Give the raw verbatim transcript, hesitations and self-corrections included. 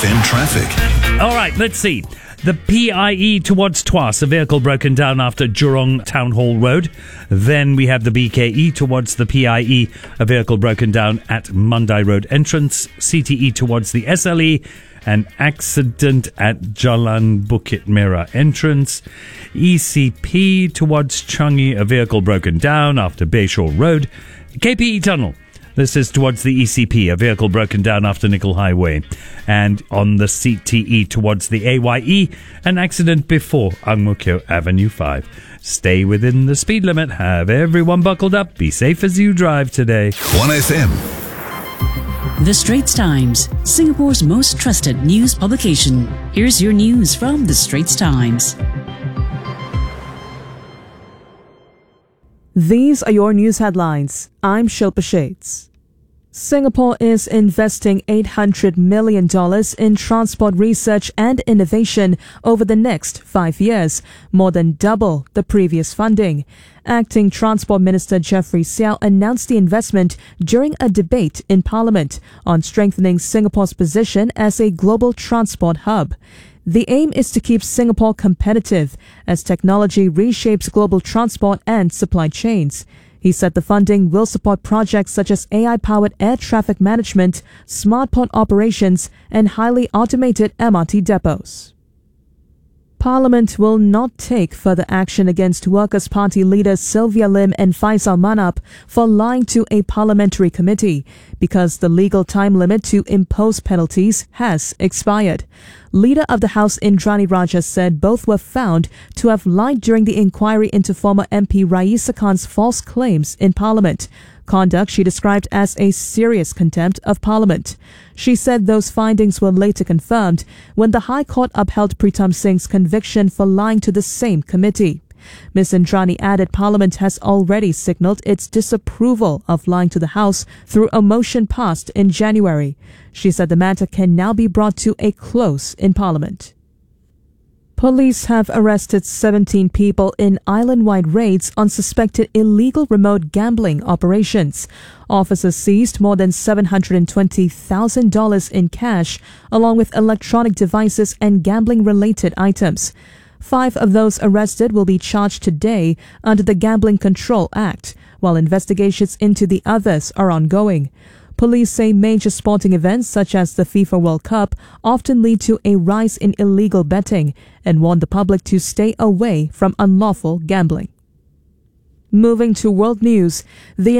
F M traffic. All right, let's see. The P I E towards Tuas, a vehicle broken down after Jurong Town Hall Road. Then we have the B K E towards the P I E, a vehicle broken down at Mandai Road entrance. C T E towards the S L E, an accident at Jalan Bukit Merah entrance. E C P towards Changi, a vehicle broken down after Bayshore Road. K P E Tunnel. This is towards the E C P, a vehicle broken down after Nickel Highway. And on the C T E towards the A Y E, an accident before Ang Mo Kio Avenue five. Stay within the speed limit. Have everyone buckled up. Be safe as you drive today. one F M. The Straits Times, Singapore's most trusted news publication. Here's your news from The Straits Times. These are your news headlines. I'm Shilpa Shades. Singapore is investing eight hundred million dollars in transport research and innovation over the next five years, more than double the previous funding. Acting Transport Minister Jeffrey Seow announced the investment during a debate in Parliament on strengthening Singapore's position as a global transport hub. The aim is to keep Singapore competitive as technology reshapes global transport and supply chains. He said the funding will support projects such as A I-powered air traffic management, smart port operations, and highly automated M R T depots. Parliament will not take further action against Workers' Party leaders Sylvia Lim and Faisal Manap for lying to a parliamentary committee because the legal time limit to impose penalties has expired. Leader of the House Indrani Raja said both were found to have lied during the inquiry into former M P Raisa Khan's false claims in Parliament. Conduct she described as a serious contempt of Parliament. She said those findings were later confirmed when the High Court upheld Pritam Singh's conviction for lying to the same committee. Miz Indrani added Parliament has already signalled its disapproval of lying to the House through a motion passed in January. She said the matter can now be brought to a close in Parliament. Police have arrested seventeen people in island-wide raids on suspected illegal remote gambling operations. Officers seized more than seven hundred twenty thousand dollars in cash, along with electronic devices and gambling-related items. Five of those arrested will be charged today under the Gambling Control Act, while investigations into the others are ongoing. Police say major sporting events such as the FIFA World Cup often lead to a rise in illegal betting and warn the public to stay away from unlawful gambling. Moving to world news, the